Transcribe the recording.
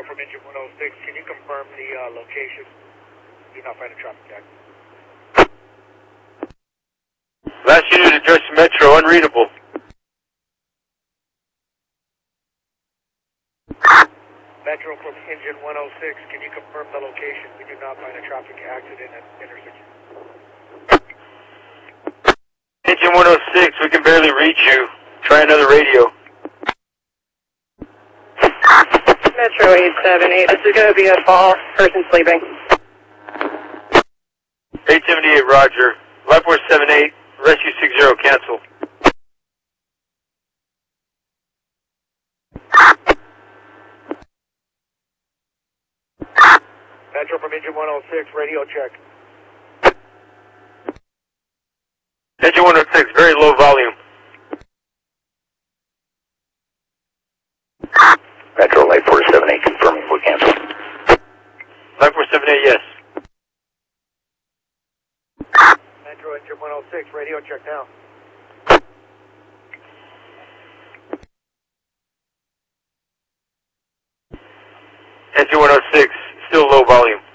from engine 106. Can you confirm the location? Do not find a traffic jack. Last unit address Metro, unreadable. Metro from engine 106. Can you confirm the location? We do not find a traffic accident at intersection. Engine 106, we can barely reach you. Try another radio. Metro 878, this is going to be a fall, person sleeping. 878, roger. Life 478, rescue 60, cancel. Metro from engine 106, radio check. Engine 106, very low volume. Metro Light 478 confirming we're canceled. Life 478, yes. Metro engine 106, radio check now. Engine 106, still low volume.